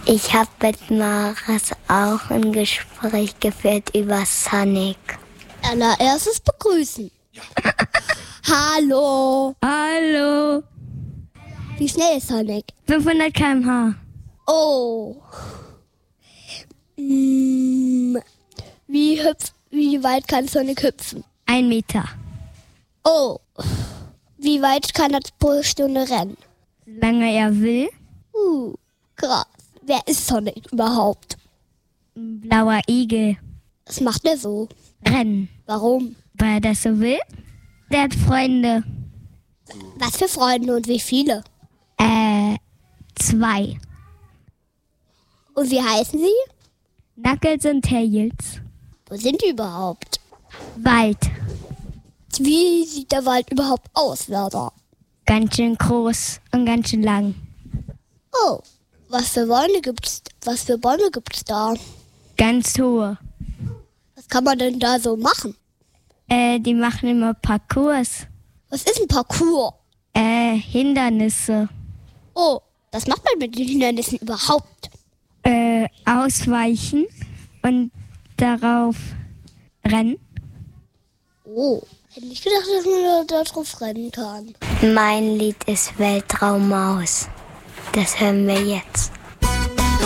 Ich habe mit Maras auch ein Gespräch geführt über Sonic. Allererstes begrüßen. Ja. Hallo. Hallo. Wie schnell ist Sonic? 500 km/h. Oh. Wie weit kann Sonic hüpfen? 1 Meter. Oh. Wie weit kann er pro Stunde rennen? Solange er will. Krass. Wer ist Sonic überhaupt? Ein blauer Igel. Was macht er so? Rennen. Warum? Weil er das so will. Der hat Freunde. Was für Freunde und wie viele? 2. Und wie heißen sie? Knuckles und Tails. Wo sind die überhaupt? Wald. Wie sieht der Wald überhaupt aus, Werder? Ganz schön groß und ganz schön lang. Oh, was für Bäume gibt's da? Ganz hohe. Was kann man denn da so machen? Die machen immer Parcours. Was ist ein Parcours? Hindernisse. Oh, was macht man mit den Hindernissen überhaupt? Ausweichen und darauf rennen. Oh, hätte nicht gedacht, dass man da drauf rennen kann. Mein Lied ist Weltraummaus. Das hören wir jetzt.